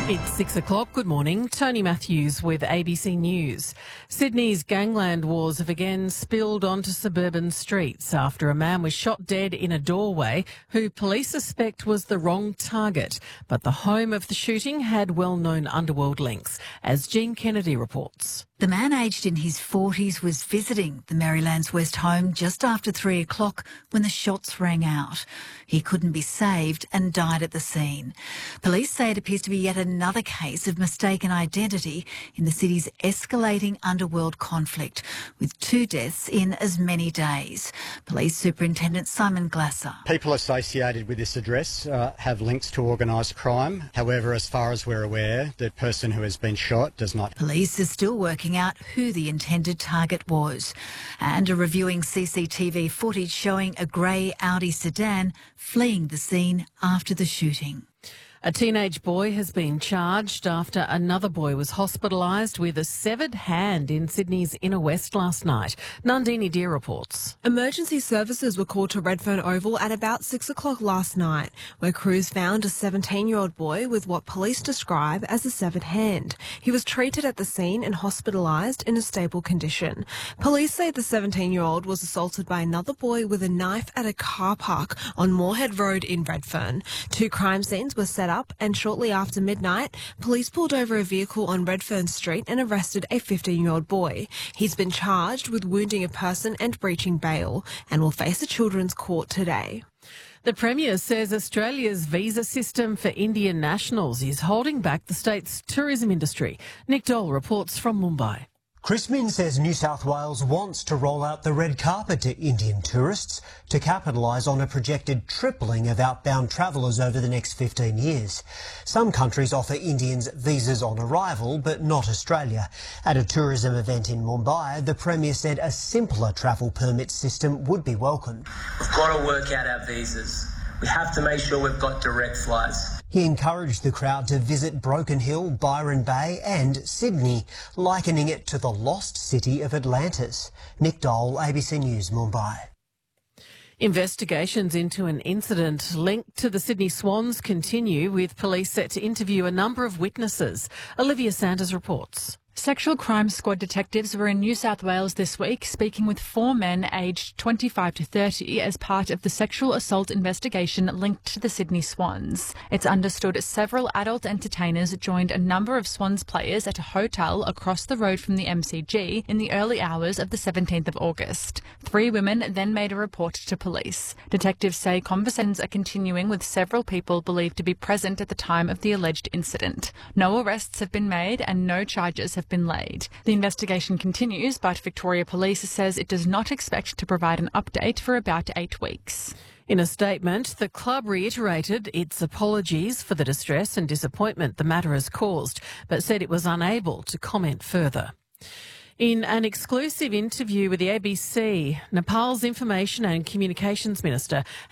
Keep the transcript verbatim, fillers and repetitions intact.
It's six o'clock. Good morning. Tony Matthews with A B C News. Sydney's gangland wars have again spilled onto suburban streets after a man was shot dead in a doorway who police suspect was the wrong target. But the home of the shooting had well-known underworld links, as Jean Kennedy reports. The man aged in his forties was visiting the Merrylands West home just after three o'clock when the shots rang out. He couldn't be saved and died at the scene. Police say it appears to be yet another case of mistaken identity in the city's escalating underworld conflict, with two deaths in as many days. Police Superintendent Simon Glasser. People associated with this address uh, have links to organised crime. However, as far as we're aware, the person who has been shot does not. Police are still working out who the intended target was, and are reviewing C C T V footage showing a grey Audi sedan fleeing the scene after the shooting. A teenage boy has been charged after another boy was hospitalised with a severed hand in Sydney's inner west last night. Nandini Deer reports. Emergency services were called to Redfern Oval at about six o'clock last night, where crews found a seventeen-year-old boy with what police describe as a severed hand. He was treated at the scene and hospitalised in a stable condition. Police say the seventeen-year-old was assaulted by another boy with a knife at a car park on Moorhead Road in Redfern. Two crime scenes were set up, and shortly after midnight, police pulled over a vehicle on Redfern Street and arrested a fifteen-year-old boy. He's been charged with wounding a person and breaching bail and will face a children's court today. The Premier says Australia's visa system for Indian nationals is holding back the state's tourism industry. Nick Dole reports from Mumbai. Chris Minns says New South Wales wants to roll out the red carpet to Indian tourists to capitalise on a projected tripling of outbound travellers over the next fifteen years. Some countries offer Indians visas on arrival, but not Australia. At a tourism event in Mumbai, the Premier said a simpler travel permit system would be welcomed. We've got to work out our visas. We have to make sure we've got direct flights. He encouraged the crowd to visit Broken Hill, Byron Bay and Sydney, likening it to the lost city of Atlantis. Nick Dole, A B C News, Mumbai. Investigations into an incident linked to the Sydney Swans continue, with police set to interview a number of witnesses. Olivia Sanders reports. Sexual Crime Squad detectives were in New South Wales this week speaking with four men aged twenty-five to thirty as part of the sexual assault investigation linked to the Sydney Swans. It's understood several adult entertainers joined a number of Swans players at a hotel across the road from the M C G in the early hours of the seventeenth of August. Three women then made a report to police. Detectives say conversations are continuing with several people believed to be present at the time of the alleged incident. No arrests have been made and no charges have been laid. The investigation continues, but Victoria Police says it does not expect to provide an update for about eight weeks. In a statement, the club reiterated its apologies for the distress and disappointment the matter has caused, but said it was unable to comment further. In an exclusive interview with the A B C, Nepal's Information and Communications Minister